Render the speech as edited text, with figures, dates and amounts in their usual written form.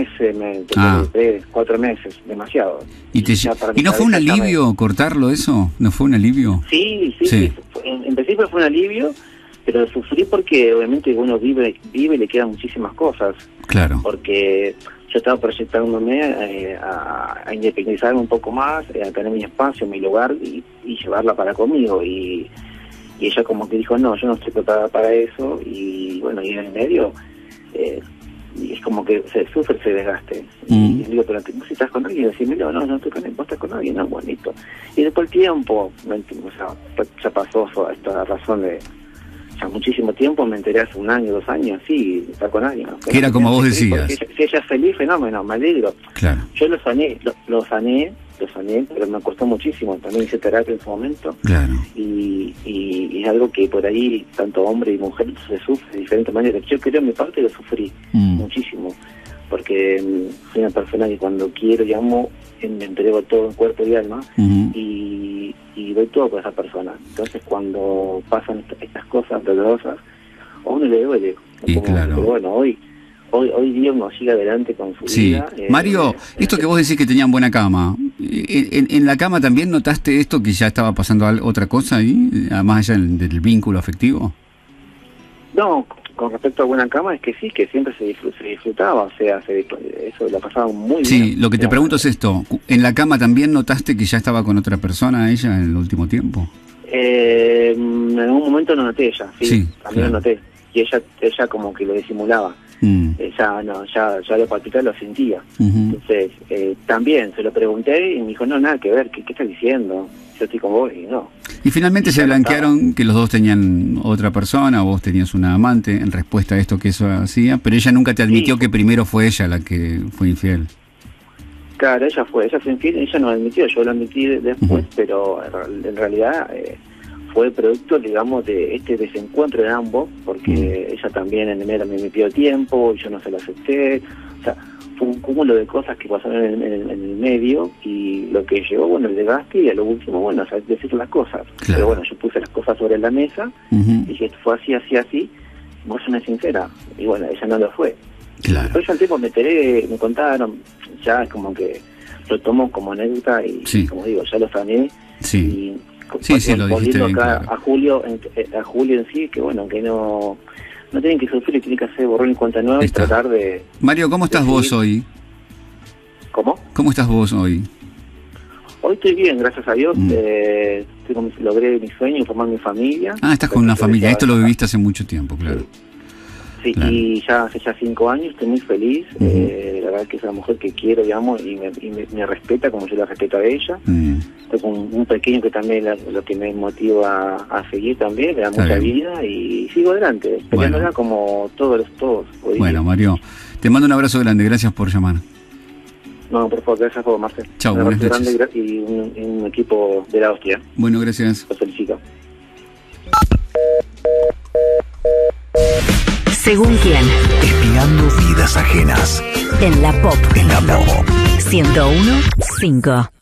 3, 4 meses, demasiado. ¿Y no fue un alivio cortarlo eso? ¿No fue un alivio? Sí. En principio fue un alivio, pero sufrí porque obviamente uno vive y le quedan muchísimas cosas. Claro. Porque yo estaba proyectándome a independizarme un poco más, a tener mi espacio, mi lugar y llevarla para conmigo. Y ella como que dijo, no, yo no estoy preparada para eso. Y bueno, y en el medio y es como que se sufre ese desgaste. Y digo, pero si estás con alguien, decime, no estoy con él, vos estás con alguien, no, bonito. Y después el tiempo, o sea, ya pasó esta razón de ya muchísimo tiempo, me enteré hace 1 año, 2 años, sí, estar con alguien. ¿No? Que era como vos decías. Si ella es feliz, fenómeno, me alegro. Claro. Yo lo sané, pero me costó muchísimo. También hice terapia en su momento. Claro. Y es algo que por ahí, tanto hombre y mujer, se sufre de diferentes maneras. Yo creo, en mi parte, lo sufrí muchísimo. Porque soy una persona que cuando quiero y amo, me entrego todo en cuerpo y alma. Y doy todo por esa persona. Entonces, cuando pasan estas cosas dolorosas, a uno le duele. Y claro. Pero bueno, hoy día uno sigue adelante con su vida. Mario, esto que vos decís que tenían buena cama, ¿en la cama también notaste esto, que ya estaba pasando otra cosa ahí, más allá del vínculo afectivo? No, con respecto a buena cama, es que sí, que siempre se disfrutaba, o sea, eso la pasaba muy bien. Sí, lo que te pregunto es esto, ¿en la cama también notaste que ya estaba con otra persona ella en el último tiempo? En algún momento lo noté ella, sí, también lo noté, y ella como que lo disimulaba. Ya lo palpitaba, lo sentía. Entonces, también se lo pregunté y me dijo, no, nada que ver, ¿qué estás diciendo? Yo estoy con vos y no. Y finalmente se blanquearon que los dos tenían otra persona, vos tenías una amante en respuesta a esto que eso hacía, pero ella nunca te admitió que primero fue ella la que fue infiel. Claro, ella fue infiel, ella no lo admitió, yo lo admití después, pero en realidad fue producto, digamos, de este desencuentro de ambos, porque ella también en enero me pidió tiempo, yo no se lo acepté, o sea, fue un cúmulo de cosas que pasaron en el medio, y lo que llevó, bueno, el desgaste, y a lo último, bueno, o sea, decir las cosas. Claro. Pero bueno, yo puse las cosas sobre la mesa, dije, esto fue así, vos sos sincera, y bueno, ella no lo fue. Claro. Pero yo al tiempo me enteré, me contaron, ya es como que lo tomo como anécdota, y como digo, ya lo sané, y lo dijiste bien, acá, claro. a Julio en sí, que bueno, que no tienen que sufrir, tienen que hacer borrón y cuenta nueva y tratar de... Mario, ¿cómo estás vos hoy? ¿Cómo? ¿Cómo estás vos hoy? Hoy estoy bien, gracias a Dios. Logré mi sueño, formar mi familia. Estás con una familia, esto lo viviste hace mucho tiempo, claro. Sí, claro. Y ya hace 5 años, estoy muy feliz. La verdad que es una mujer que quiero y amo, y me respeta como yo la respeto a ella. Estoy con un pequeño que también lo que me motiva a seguir también, me da mucha vida, y sigo adelante, peleándola como todos. Bueno, Mario, te mando un abrazo grande, gracias por llamar. No, por favor, gracias por Marcel. Chao, buenas noches. Grande y un equipo de la hostia. Bueno, gracias. Los felicito. Según quién. Espiando vidas ajenas. En la Pop. 101.5.